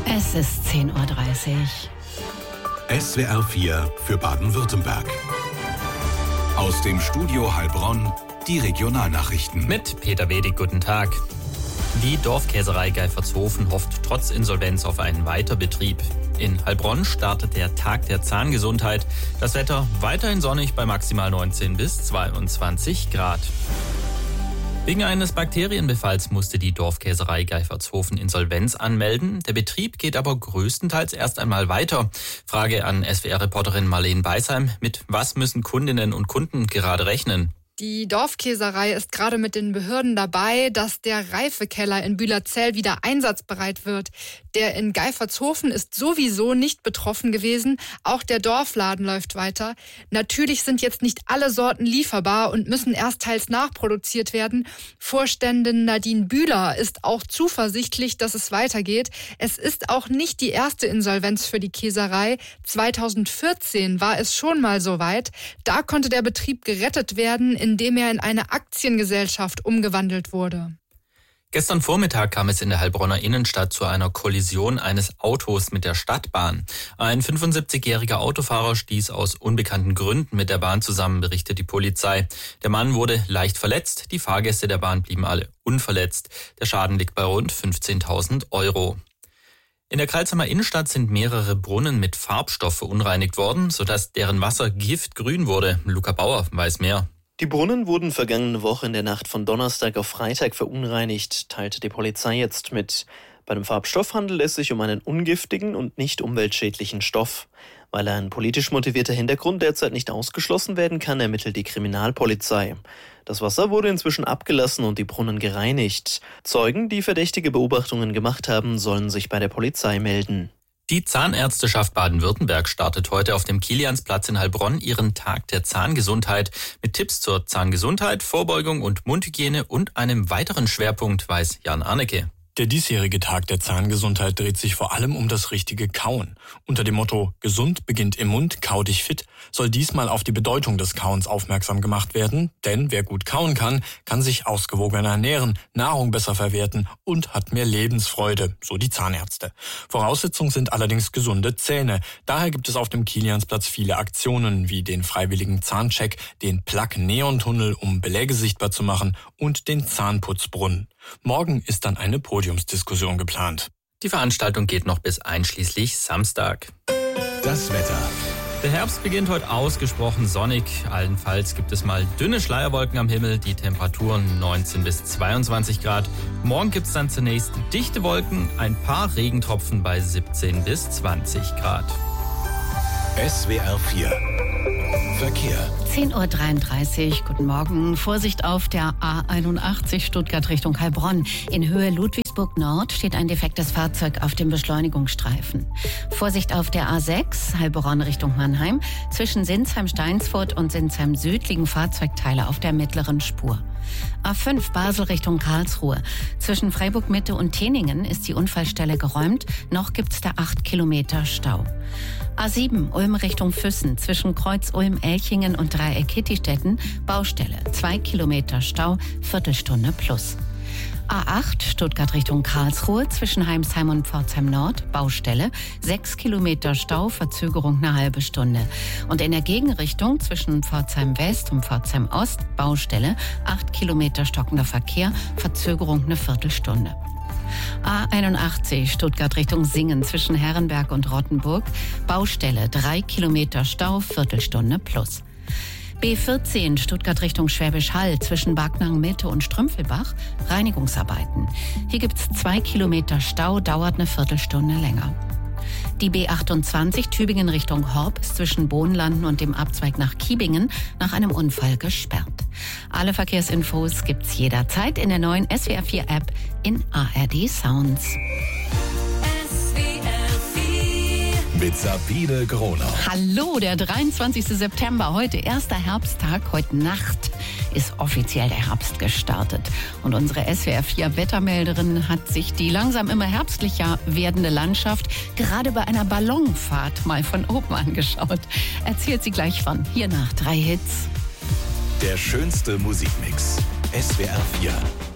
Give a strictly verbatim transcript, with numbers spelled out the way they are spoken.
Es ist zehn Uhr dreißig. S W R vier für Baden-Württemberg. Aus dem Studio Heilbronn die Regionalnachrichten. Mit Peter Wedig, guten Tag. Die Dorfkäserei Geifertshofen hofft trotz Insolvenz auf einen Weiterbetrieb. In Heilbronn startet der Tag der Zahngesundheit. Das Wetter weiterhin sonnig bei maximal neunzehn bis zweiundzwanzig Grad. Wegen eines Bakterienbefalls musste die Dorfkäserei Geifertshofen Insolvenz anmelden. Der Betrieb geht aber größtenteils erst einmal weiter. Frage an S W R-Reporterin Marlene Beisheim. Mit was müssen Kundinnen und Kunden gerade rechnen? Die Dorfkäserei ist gerade mit den Behörden dabei, dass der Reifekeller in Bühlerzell wieder einsatzbereit wird. Der in Geifertshofen ist sowieso nicht betroffen gewesen. Auch der Dorfladen läuft weiter. Natürlich sind jetzt nicht alle Sorten lieferbar und müssen erst teils nachproduziert werden. Vorständin Nadine Bühler ist auch zuversichtlich, dass es weitergeht. Es ist auch nicht die erste Insolvenz für die Käserei. zweitausendvierzehn war es schon mal so weit. Da konnte der Betrieb gerettet werden, indem er in eine Aktiengesellschaft umgewandelt wurde. Gestern Vormittag kam es in der Heilbronner Innenstadt zu einer Kollision eines Autos mit der Stadtbahn. Ein fünfundsiebzigjähriger Autofahrer stieß aus unbekannten Gründen mit der Bahn zusammen, berichtet die Polizei. Der Mann wurde leicht verletzt, die Fahrgäste der Bahn blieben alle unverletzt. Der Schaden liegt bei rund fünfzehntausend Euro. In der Crailsheimer Innenstadt sind mehrere Brunnen mit Farbstoff verunreinigt worden, sodass deren Wasser giftgrün wurde. Luca Bauer weiß mehr. Die Brunnen wurden vergangene Woche in der Nacht von Donnerstag auf Freitag verunreinigt, teilte die Polizei jetzt mit. Bei dem Farbstoff handelt es sich um einen ungiftigen und nicht umweltschädlichen Stoff. Weil ein politisch motivierter Hintergrund derzeit nicht ausgeschlossen werden kann, ermittelt die Kriminalpolizei. Das Wasser wurde inzwischen abgelassen und die Brunnen gereinigt. Zeugen, die verdächtige Beobachtungen gemacht haben, sollen sich bei der Polizei melden. Die Zahnärzteschaft Baden-Württemberg startet heute auf dem Kiliansplatz in Heilbronn ihren Tag der Zahngesundheit mit Tipps zur Zahngesundheit, Vorbeugung und Mundhygiene und einem weiteren Schwerpunkt, weiß Jan Arnecke. Der diesjährige Tag der Zahngesundheit dreht sich vor allem um das richtige Kauen. Unter dem Motto »Gesund beginnt im Mund, kau dich fit« soll diesmal auf die Bedeutung des Kauens aufmerksam gemacht werden. Denn wer gut kauen kann, kann sich ausgewogener ernähren, Nahrung besser verwerten und hat mehr Lebensfreude, so die Zahnärzte. Voraussetzung sind allerdings gesunde Zähne. Daher gibt es auf dem Kiliansplatz viele Aktionen, wie den freiwilligen Zahncheck, den Plug-Neon-Tunnel, um Beläge sichtbar zu machen, und den Zahnputzbrunnen. Morgen ist dann eine Podiumsdiskussion geplant. Die Veranstaltung geht noch bis einschließlich Samstag. Das Wetter. Der Herbst beginnt heute ausgesprochen sonnig. Allenfalls gibt es mal dünne Schleierwolken am Himmel. Die Temperaturen neunzehn bis zweiundzwanzig Grad. Morgen gibt es dann zunächst dichte Wolken, ein paar Regentropfen bei siebzehn bis zwanzig Grad. S W R vier Verkehr. zehn Uhr dreiunddreißig, guten Morgen. Vorsicht auf der A einundachtzig Stuttgart Richtung Heilbronn. In Höhe Ludwigsburg Nord steht ein defektes Fahrzeug auf dem Beschleunigungsstreifen. Vorsicht auf der A sechs Heilbronn Richtung Mannheim. Zwischen Sinsheim-Steinsfurt und Sinsheim Süd liegen Fahrzeugteile auf der mittleren Spur. A fünf Basel Richtung Karlsruhe. Zwischen Freiburg Mitte und Teningen ist die Unfallstelle geräumt. Noch gibt's da acht Kilometer Stau. A sieben Ulm Richtung Füssen. Zwischen Kreuz Ulm-Elchingen und Dreieck-Kittistetten Baustelle. Zwei Kilometer Stau, Viertelstunde plus. A acht Stuttgart Richtung Karlsruhe. Zwischen Heimsheim und Pforzheim Nord Baustelle. Sechs Kilometer Stau, Verzögerung eine halbe Stunde. Und in der Gegenrichtung zwischen Pforzheim West und Pforzheim Ost Baustelle. Acht Kilometer stockender Verkehr, Verzögerung eine Viertelstunde. A einundachtzig Stuttgart Richtung Singen zwischen Herrenberg und Rottenburg. Baustelle, drei Kilometer Stau, Viertelstunde plus. B vierzehn Stuttgart Richtung Schwäbisch Hall zwischen Backnang Mitte und Strümpfelbach. Reinigungsarbeiten. Hier gibt's zwei Kilometer Stau, dauert eine Viertelstunde länger. Die B achtundzwanzig Tübingen Richtung Horb ist zwischen Bohnlanden und dem Abzweig nach Kiebingen nach einem Unfall gesperrt. Alle Verkehrsinfos gibt's jederzeit in der neuen S W R vier App in A R D Sounds. S W R vier mit Sabine Gronau. Hallo, der dreiundzwanzigster September, heute erster Herbsttag, heute Nacht ist offiziell der Herbst gestartet. Und unsere S W R vier Wettermelderin hat sich die langsam immer herbstlicher werdende Landschaft gerade bei einer Ballonfahrt mal von oben angeschaut. Erzählt sie gleich von. Hier nach drei Hits. Der schönste Musikmix. S W R vier.